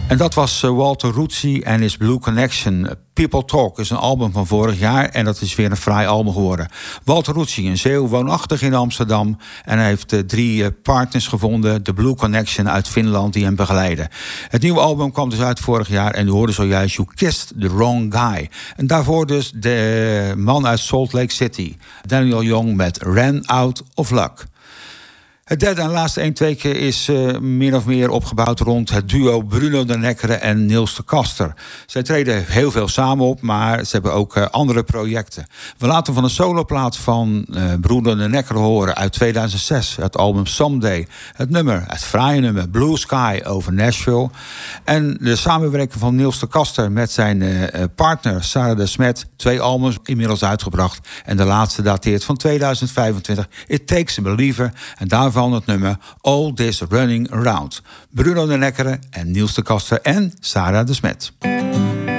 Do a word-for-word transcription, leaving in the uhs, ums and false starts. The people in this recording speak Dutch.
En dat was Walter Ruzzi en his Blue Connection. People Talk is een album van vorig jaar en dat is weer een fraai album geworden. Walter Ruzzi, een Zeeuw, woonachtig in Amsterdam. En hij heeft uh, drie uh, partners gevonden, de Blue Connection uit Finland, die hem begeleiden. Het nieuwe album kwam dus uit vorig jaar en u hoorde zojuist You Kissed the Wrong Guy. En daarvoor dus de man uit Salt Lake City, Daniel Young met Ran Out of Luck. Het derde en laatste een twee keer is uh, min of meer opgebouwd rond het duo Bruno de Neckere en Niels de Kaster. Zij treden heel veel samen op, maar ze hebben ook uh, andere projecten. We laten van een soloplaat van uh, Bruno de Neckere horen uit tweeduizend zes. Het album Someday. Het nummer, het fraaie nummer Blue Sky over Nashville. En de samenwerking van Niels de Kaster met zijn uh, partner Sarah de Smet. Twee albums inmiddels uitgebracht. En de laatste dateert van tweeduizend vijfentwintig. It Takes a Believer. En daarvan het nummer All This Running Around. Bruno de Neckere en Niels de Kaster en Sarah de Smet.